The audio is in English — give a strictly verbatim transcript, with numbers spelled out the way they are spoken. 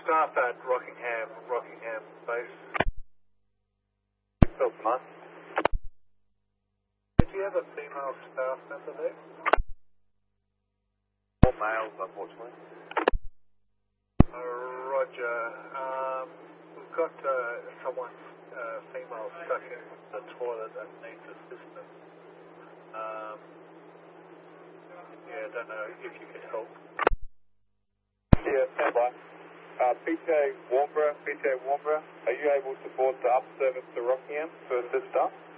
staff at Rockingham, Rockingham base. Phil Smart. Did you have a female staff member there? All males, unfortunately. Uh, Roger. Um, we've got uh, someone, uh, female, stuck in the toilet that needs assistance. Um, yeah, I don't know if you could help. Yeah, stand by. Uh, P T A Warnborough, P T A Warnborough, are you able to board the up service to Rockingham to assist staff?